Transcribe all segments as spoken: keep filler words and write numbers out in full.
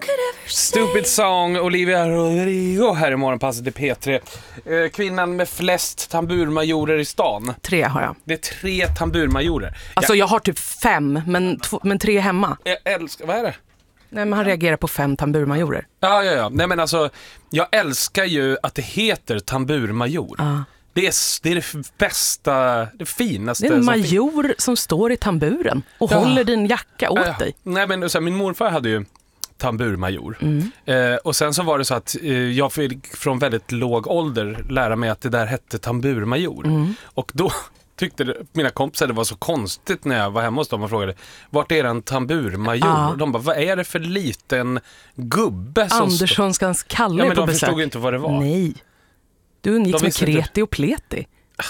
Stupid Song, Olivia Rodrigo här i morgonpasset i P tre. eh, Kvinnan med flest tamburmajorer i stan. Tre har jag. Det är tre tamburmajorer. Alltså jag, jag har typ fem, men, två, men tre hemma. jag älskar, vad är det? Nej, men han reagerar på fem tamburmajorer. Ja, ja, ja. Nej, men alltså, jag älskar ju att det heter tamburmajor. Ah. Det är, det är det bästa, det finaste. Det är en som major som, som står i tamburen och Ja. håller din jacka åt Ja. dig. Nej, men så här, min morfar hade ju tamburmajor. Mm. Eh, och sen så var det så att eh, jag fick från väldigt låg ålder lära mig att det där hette tamburmajor. Mm. Och då tyckte det, mina kompisar det var så konstigt när jag var hemma hos dem och frågade, vart är en tamburmajor? Ja. Och de bara, vad är det för liten gubbe som Anderssonskans Kalle Ja, är men på de besök. förstod ju inte vad det var. Nej. Du umgicks De med visste inte. kreti och pleti.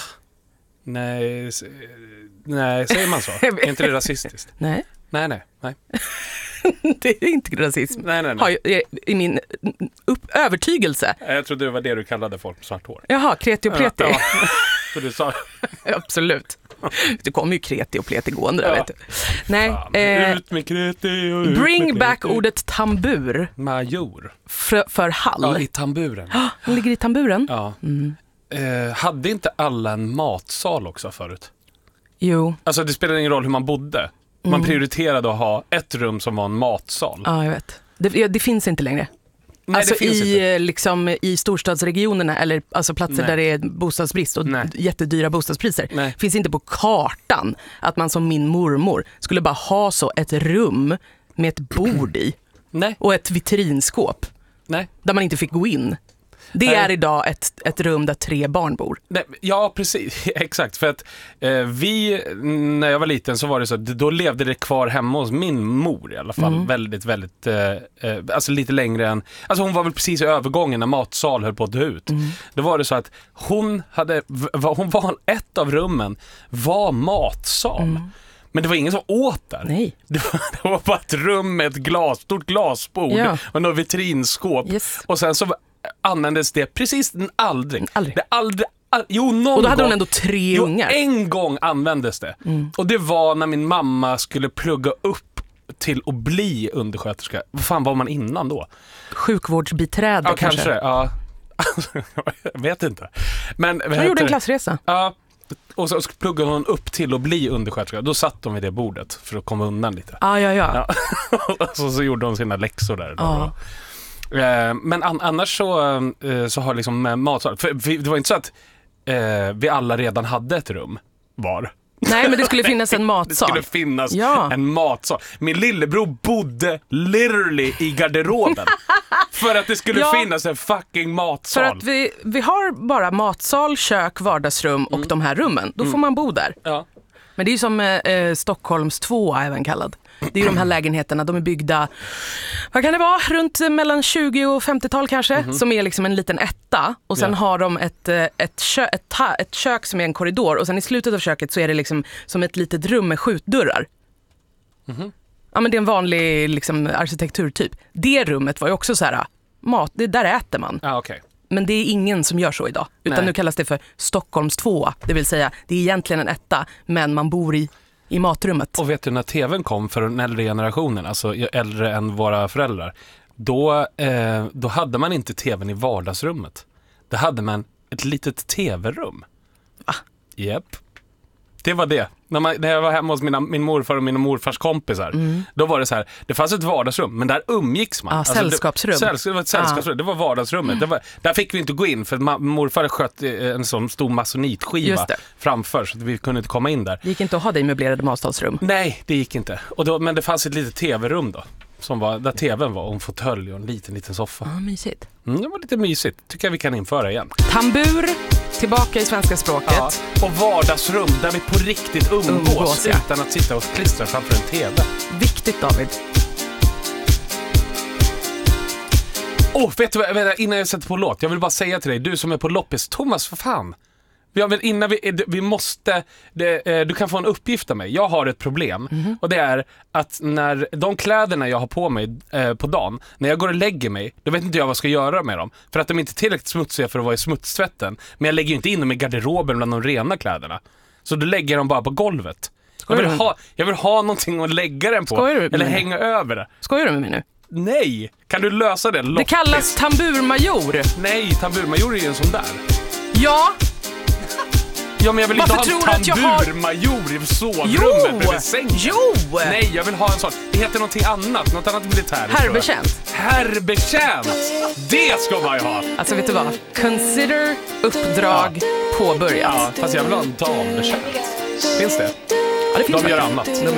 Nej, s- nej, säger man så? Är inte det rasistiskt? Nej, Nej, nej, nej. det är inte rasism. Nej, nej, Har nej. jag, i min upp, övertygelse. Jag trodde det var det du kallade folk med svart hår. Jaha, kreti och pleti. Ja, ja. Så du sa... Absolut. Det kommer ju kreti och pleti gående där, Ja. vet du. Nej, Fan, eh, ut med kreti och ut bring med back kreti. ordet tambur Major. för, för Hall. Ja, i tamburen. Han ligger i tamburen. Ja. Mm. Eh, hade inte alla en matsal också förut? Jo, Alltså det spelade ingen roll hur man bodde. Man Mm. prioriterade att ha ett rum som var en matsal. ja, jag vet. Det, ja, det finns inte längre. Nej, alltså det finns i, inte. eh, liksom, i storstadsregionerna eller alltså platser Nej. där det är bostadsbrist och Nej. jättedyra bostadspriser. Nej. Finns inte på kartan att man som min mormor skulle bara ha så ett rum med ett bord i Nej, och ett vitrinskåp nej. där man inte fick gå in. Det Nej. är idag ett, ett rum där tre barn bor. Nej, ja, precis. Exakt. För att eh, vi, när jag var liten så var det så att då levde det kvar hemma hos min mor i alla fall. Mm. Väldigt, väldigt, eh, eh, alltså lite längre än, alltså hon var väl precis i övergången när matsal höll på att dö ut. Mm. Då var det så att hon hade, var, hon var, ett av rummen var matsal. Mm. Men det var ingen som åt där. Nej. Det var, det var bara ett rum med ett glas, stort glasbord Ja. och något vitrinskåp. Yes. Och sen så användes det precis aldrig. Aldrig. Det aldrig, all, jo, någon Och då hade gång, hon ändå tre jo, ungar. en gång användes det. Mm. Och det var när min mamma skulle plugga upp till att bli undersköterska. Vad fan var man innan då? Sjukvårdsbiträde Ja, kanske. kanske. Ja. Jag vet inte. Men vad Hon heter gjorde en det? klassresa. Ja. Och så pluggade hon upp till att bli undersköterska. Då satt de vid det bordet för att komma undan lite. Ah, ja, ja. Ja. Och så, så gjorde hon sina läxor där. Ja. Eh, Men an, annars så, eh, så har liksom eh, matsal. För vi, det var inte så att eh, vi alla redan hade ett rum var. Nej, men det skulle finnas en Det matsal. skulle finnas Ja. en matsal. Min lillebror bodde literally i garderoben. För att det skulle Ja. finnas en fucking matsal. För att vi, vi har bara matsal, kök, vardagsrum och de här rummen. Då får man bo där. Ja. Men det är ju som eh, Stockholms två även kallad. Det är ju de här lägenheterna, de är byggda, vad kan det vara, runt eh, mellan tjugo och femtiotal kanske, Mm-hmm. som är liksom en liten etta. Och sen Ja. har de ett, eh, ett, kö, ett, ta, ett kök som är en korridor och sen i slutet av köket så är det liksom som ett litet rum med skjutdörrar. Mhm. Ja, men det är en vanlig liksom, arkitekturtyp. Det rummet var ju också så här, mat, det där äter man. Ja, okej. Men det är ingen som gör så idag. Utan Nej. nu kallas det för Stockholms tvåa. Det vill säga, det är egentligen en etta, men man bor i, i matrummet. Och vet du, när tvn kom för den äldre generationen, alltså äldre än våra föräldrar, då, eh, då hade man inte tvn i vardagsrummet. Då hade man ett litet tv-rum. Va? Japp. Det var det. När, man, när jag var hemma hos mina, min morfar och mina morfars kompisar, Mm. då var det så här, det fanns ett vardagsrum, men där umgicks man. Ah, Alltså, sällskapsrum. Det, sällsk, det var ett sällskapsrum, det var vardagsrummet. Det var, där fick vi inte gå in, för ma, morfar sköt eh, en sån stor masonitskiva Just det. framför, så att vi kunde inte komma in där. Det gick inte att ha det i möblerade matsalsrum. Nej, det gick inte. Och då, men det fanns ett litet tv-rum då, som var, där tvn var, och en fåtölj och en liten, liten soffa. Ja, mysigt. Mm, det var lite mysigt. Tycker jag vi kan införa igen. Tambur, tillbaka i svenska språket. Ja, och vardagsrum där vi på riktigt umgås, Umgås, ja. utan att sitta och klistra framför en tv. Viktigt, David. Åh, oh, vet du vad, vet du, innan jag sätter på låt, jag vill bara säga till dig, du som är på loppis, Thomas, för fan. Vi har väl, innan vi, vi måste, det, eh, du kan få en uppgift av mig. Jag har ett problem, Mhm. och det är att när de kläderna jag har på mig eh, på dagen, när jag går och lägger mig, då vet inte jag vad jag ska göra med dem. För att de är inte tillräckligt smutsiga för att vara i smutstvätten. Men jag lägger ju inte in dem i garderoben bland de rena kläderna. Så då lägger jag dem bara på golvet. Jag vill, Skojar du? ha, jag vill ha någonting att lägga den på. Skojar du med Eller mig? hänga över det. Skojar du med mig nu? Nej! Kan du lösa det? Det Loppis. kallas tamburmajor. Nej, tamburmajor är ju en sån där. Ja, Ja, men jag vill Varför inte tror ha du en att jag har- tamburmajor i sovrummet jo, bredvid sängen. jo. Nej, jag vill ha en sån. Det heter någonting annat, något annat militärt. Herrbetjänt. Herrbetjänt! Det ska man ju ha! Alltså vet du vad? Consider uppdrag påbörjat. Ja, fast jag vill ha en dambetjänt. Finns det? Ja, det finns De gör faktiskt. annat. De